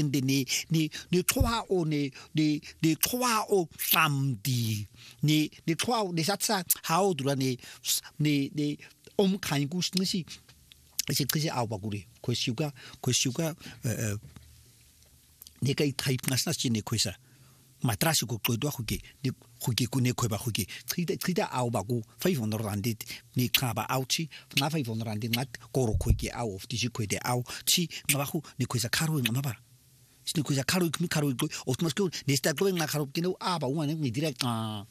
근데 네 초아오 네 초아오 쌈디 네 초아오 네 사차 하오드라 네 om카이고 싶는시 이제 그지 아우바구리 고시우가 내가 이 타입 나스나시 네 고사 마트라시고 거도 거기 군에 거봐 거기 트이다 아우바고 500 니 카바 아우치 나 500 나 고로 거기 아우 디지 거기 아우 치 나바고 니 고사 카로 나봐 니 고사 카로 카로 오토마틱 네스타 거기 나 카로 기노 아바 우아네 니 디렉트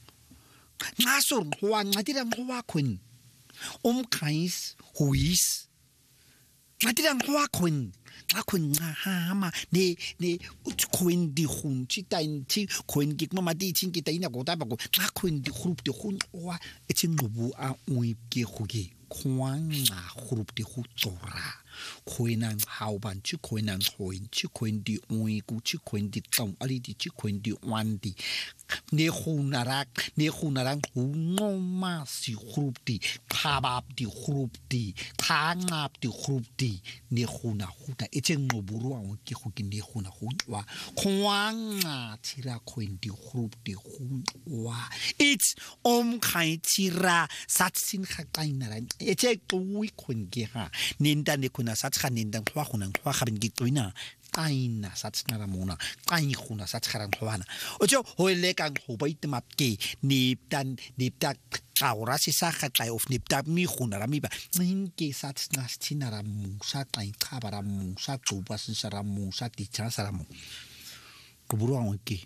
나소 호와 나디랑 호와 군 om카이스 호이스 나디랑 호와 군 아군 하마 네 코인디 훈치 타인치 코인기 마마디 친기 타이나 고다바고 아군디 후룹디 훈와 에친 노부 아 우입게 호기 콩왕나 후룹디 후토라 코인한 하우반치 코인한 호인치 코인디 우이구치 코인디 똥 알리디치 코인디 완디 네 후나랑 후노마시 후룹디 카밥디 후룹디 탕압디 후룹디 네 후나 에chen 노부루와 오기 호기 네 후나 훈와 콩왕나 치라 코인디 후룹디 훈와 it's om카이치라 사친 가까이나라 에체 또이 콘게하 닌다네 쿠나 사츠카 닌당 화후난 화하빈기 또이나 까이나 사츠나라 모나 까이후나 사츠카랑 화나 어저 호일레강 호바이트맙게 닙단 아우라시 사카타이 오프 닙다 미후나라미바 인게 사츠나스티나라 무사 까이 카바라 무사 두바스 사람 무사 디차 사람 그부로왕 오기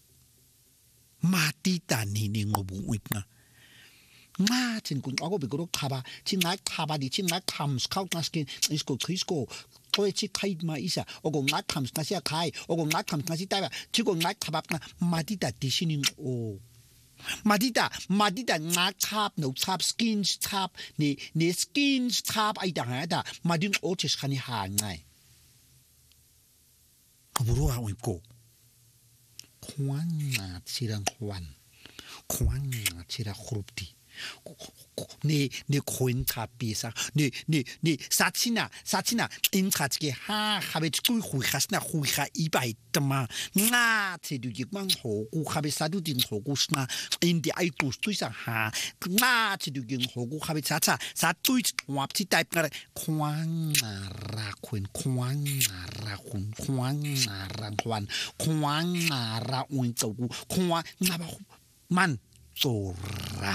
마티타니 닝고부 오이나 나 진군 아고 비그로 카바 진나 카바디 진나 탐스 카우트나스킨 이스코 크리스코 토에치 카이마 이사 오고 나 탐스 나시아 카이 오고 나 탐스 나시 따바 지고 나 카바나 마디다 디시닌 오 마디다 나 탑, 노 탑, 스킨스 탑, 네 스킨스 탑 아이다하다 마딘 오체스 칸이 하나이 그부로 하고 있고 콩왕나 치랑 콩왕나 치라 호룹디 네 코인 카피사 네 사치나 인카츠게 하베츠 꾸이 후이카스나 후이카 이바이트마 나 체두기광 호구 하베 사두딘 호구스나 인디 아이투스 투이사 나 체두긴 호구 하베 차차 사투이 왑치 타입나 콩왕나라 코인 콩왕나라 운쩌고 콩왕나바 만 쏘라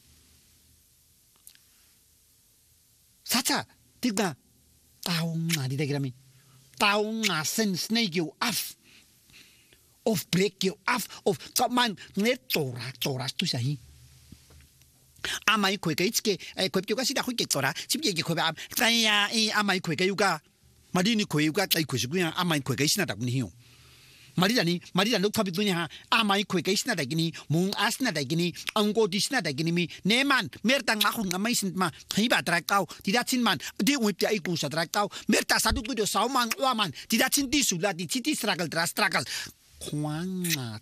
사차 디가 타옹나 디데그라미 타옹나 센 스네이크 유 아프 오프 브레이크 유 아프 오프 저만 네 또라 투샤히 아마이 코에가 이츠게 코에가 시다 호게 또라 집게 코에가 짜야 이 아마이 코에가 유가 마디니 코에가 짜이 코시구야 아마이 코에가 시나다고 니요 마리다니 녹탑이 두냐 아마이 코에가 시나다기니 몽 아스나다기니 앙고디스나다기니 네만 메르당 마훈 아마이신마 히바드라까우 디다친만 디오입디 아이쿠사드라까우 메르타 사두구도 사우만 와만 디다친 디술라디 티티스라글 드라스트라글 콩왕나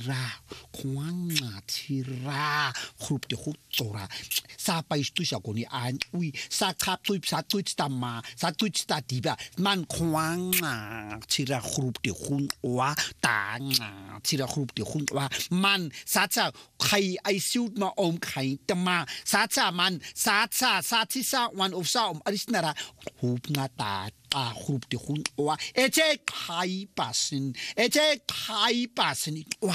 치라 후룹디 후토라 사파이스투샤고니 안 우이 사캅투입 사투이츠다마 사투이츠다디바 만 콩왕나 치라 후룹디 훈와 땅나 치라 후룹디 훈와 만 사차 카이 아이시우마 om카이 따마 사차만 사치사 원 옵사 아리스나라 후브나다 후룹디 훈와 에제 카이바신 와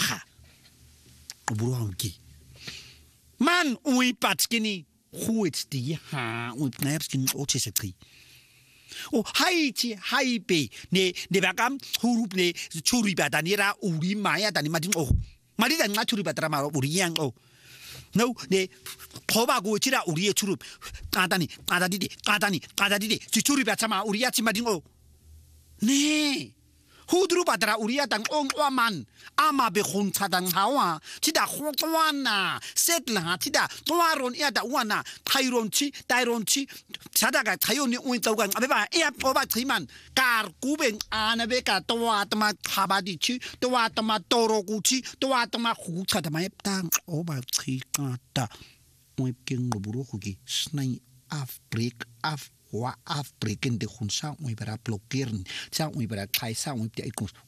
부르왕기 만 우이 빠츠기니 후이츠디 하 우이 나엽스킨 오체세트리 오 하이베 네 바감 후룹 네 추리바다니라 우리 마야다니 마딘 오 마리단 나 추리바다라 마 우리 양오 no 네 거바고 지라 우리의 추룹 까다디디 추리바차마 우리 야치마딩오 네 후드루 바다라 우리야 당 옹와만 아마베 혼차당 하와 치다 호와나 셋라 치다 도아론 야다 우와나 타이론치 자다가 자연이 오인다고 아베바 야 뽑아 트이만 까르구벤 아나베가 도와타마 카바디치 도와타마 도로구치 도와타마 후차다마 땅 오바 치까다 오입경 노부로 거기 스나이 아프브레이크 wa af breken de hun sa ui bara blokkeren sa ui bara kai sa ui te ikos